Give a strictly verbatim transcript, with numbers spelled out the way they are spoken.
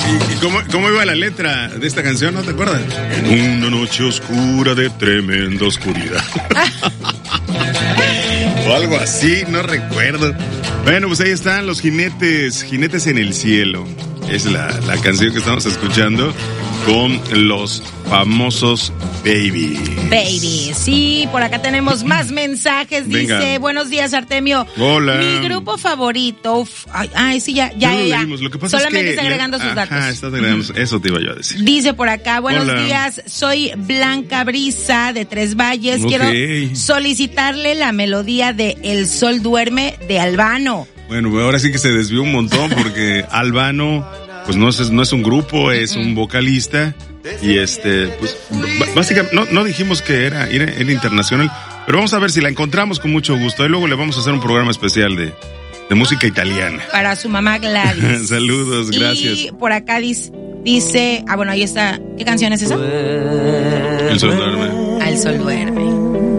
¿Y, y cómo, cómo iba la letra de esta canción? ¿No te acuerdas? En una noche oscura de tremenda oscuridad. O algo así, no recuerdo. Bueno, pues ahí están los jinetes, jinetes en el cielo. Es la, la canción que estamos escuchando con los famosos Baby. Baby, sí, por acá tenemos más mensajes. Dice, Venga. buenos días, Artemio. Hola. Mi grupo favorito. Uf, ay, ay, sí, ya, ya, Ya lo ya. leímos. Lo que pasa Solamente es que está agregando le, sus ajá, datos. Estás agregando, uh-huh. Eso te iba yo a decir. Dice por acá, buenos Hola. días, soy Blanca Brisa de Tres Valles. Okay. Quiero solicitarle la melodía de El Sol Duerme de Albano. Bueno, ahora sí que se desvió un montón porque Albano, pues no es, no es un grupo, es un vocalista. Y este, pues, b- básicamente, no, no dijimos que era, era, era internacional, pero vamos a ver si la encontramos con mucho gusto. Y luego le vamos a hacer un programa especial de, de música italiana. Para su mamá Gladys. Saludos, gracias. Y por acá dice, dice, ah, bueno, ahí está. ¿Qué canción es esa? El Sol Duerme. Ah, El Sol Duerme.